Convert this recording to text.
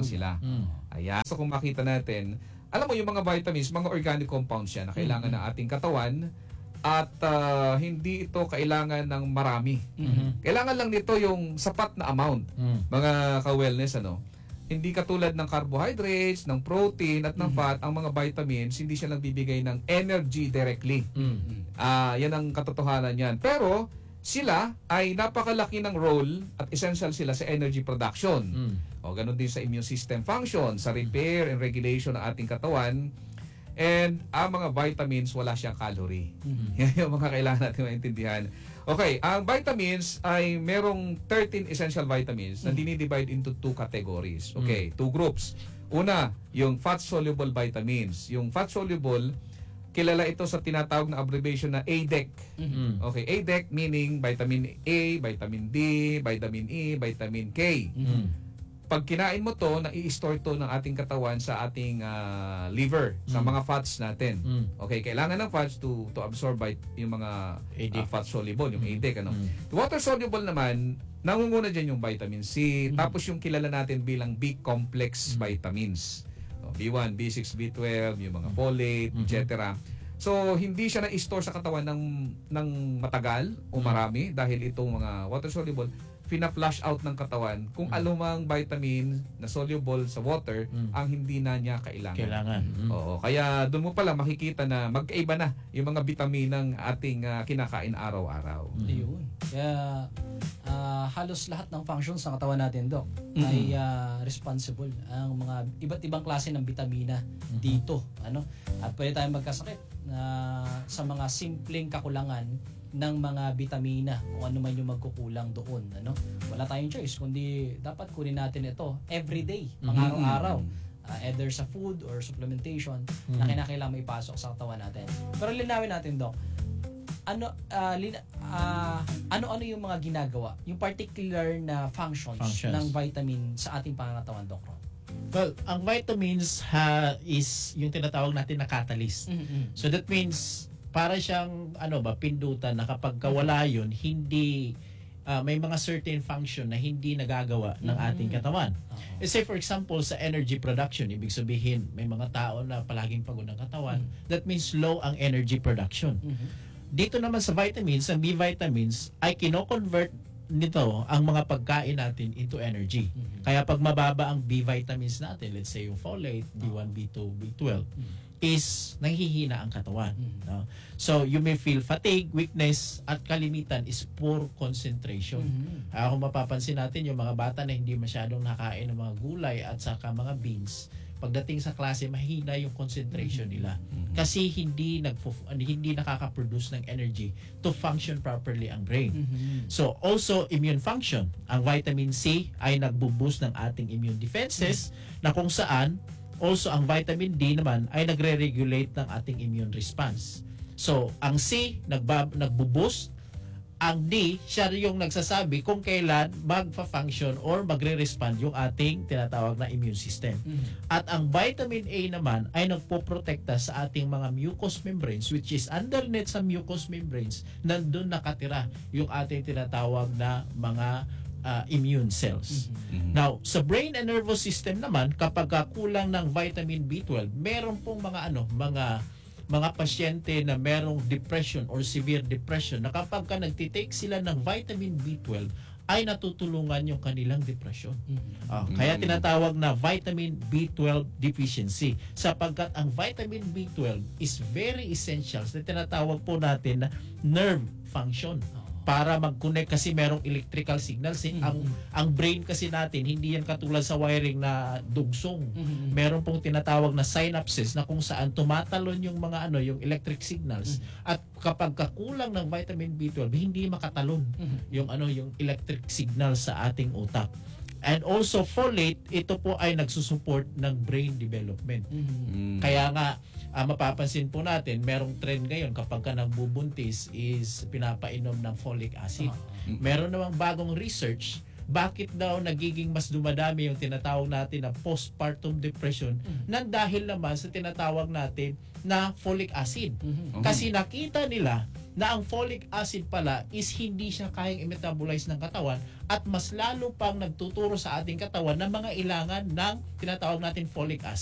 lamang sila. Ayan. So kung makita natin, alam mo yung mga vitamins, mga organic compounds yan na kailangan ng ating katawan at hindi ito kailangan ng marami. Kailangan lang nito yung sapat na amount. Mga ka-wellness, hindi katulad ng carbohydrates, ng protein at ng fat, ang mga vitamins, hindi siya nagbibigay ng energy directly. Yan ang katotohanan yan. Pero sila ay napakalaki ng role at essential sila sa energy production. O ganun din sa immune system function, sa repair and regulation ng ating katawan. And ang mga vitamins, wala siyang calorie. Yan yung mga kailangan natin maintindihan. Okay, ang vitamins ay merong 13 essential vitamins na dinidivide into 2 categories. Okay, 2 groups. Una, yung fat-soluble vitamins. Yung fat-soluble, kilala ito sa tinatawag na abbreviation na ADEC. Okay, ADEC meaning vitamin A, vitamin D, vitamin E, vitamin K. Pag kinain mo to, nai-store to ng ating katawan sa ating liver, sa mga fats natin. Okay, kailangan ng fats to absorb yung mga fat soluble, yung ADEC. Water soluble naman, nangunguna dyan yung vitamin C, tapos yung kilala natin bilang B-complex vitamins. B1, B6, B12, yung mga folate, etc. So, hindi siya na-store sa katawan ng matagal o marami dahil itong mga water soluble fina-flush out ng katawan kung alumang vitamin na soluble sa water ang hindi na niya kailangan. Oo, kaya doon mo pala makikita na magkaiba na yung mga vitaminang ating kinakain araw-araw. Ayun. Kaya halos lahat ng functions ng katawan natin, Doc, ay responsible ang mga iba't ibang klase ng vitamina dito. At pwede tayong magkasakit sa mga simpleng kakulangan ng mga vitamina o ano man yung magkukulang doon. Wala tayong choice kundi dapat kunin natin ito everyday, pang-araw-araw. Either sa food or supplementation na kinakailangan ipasok sa katawan natin. Pero linawin natin, Doc, ano yung mga ginagawa, yung particular na functions ng vitamin sa ating pangangatawan, Doc Ron? Well, ang vitamins is yung tinatawag natin na catalyst. So that means para siyang pindutan na kapag wala yun, hindi may mga certain function na hindi nagagawa ng ating katawan. Say for example, sa energy production, ibig sabihin may mga tao na palaging pagod ang katawan, that means low ang energy production. Dito naman sa vitamins, ang B vitamins ay kino-convert nito ang mga pagkain natin into energy. Kaya pag mababa ang B vitamins natin, let's say yung folate, B1, B2, B12, is nanghihina ang katawan. So, you may feel fatigue, weakness, at kalimitan is poor concentration. Kung mapapansin natin, yung mga bata na hindi masyadong nakain ng mga gulay at saka mga beans, pagdating sa klase, mahina yung concentration nila. Kasi hindi nakaka-produce ng energy to function properly ang brain. So, also immune function. Ang vitamin C ay nagbo-boost ng ating immune defenses na kung saan also ang vitamin D naman ay nagre-regulate ng ating immune response. So, ang C nagbo-boost, ang D, siya yung nagsasabi kung kailan magfa-function or magre-respond yung ating tinatawag na immune system. At ang vitamin A naman ay nagpo-protekta sa ating mga mucous membranes, which is underneath sa mucous membranes, nandun nakatira yung ating tinatawag na mga immune cells. Now, sa brain and nervous system naman, kapag kulang ng vitamin B12, meron pong mga pasyente na merong depression or severe depression na kapag nagtitake sila ng vitamin B12 ay natutulungan yung kanilang depression. Kaya tinatawag na vitamin B12 deficiency sapagkat ang vitamin B12 is very essential na tinatawag po natin na nerve function para mag-connect kasi merong electrical signals. Ang brain kasi natin, hindi yan katulad sa wiring na dugsong. Meron pong tinatawag na synapses na kung saan tumatalon yung mga yung electric signals. At kapag kakulang ng vitamin B12, hindi makatalon yung electric signal sa ating utak. And also folate, ito po ay nagsusupport ng brain development. Kaya nga mapapansin po natin, merong trend ngayon kapag ka nagbubuntis is pinapainom ng folic acid. Meron namang bagong research, bakit daw nagiging mas dumadami yung tinatawag natin na postpartum depression nang dahil naman sa tinatawag natin na folic acid. Kasi nakita nila na ang folic acid pala is hindi siya kayang i-metabolize ng katawan at mas lalo pang nagtuturo sa ating katawan ng mga ilangan ng tinatawag natin folic acid.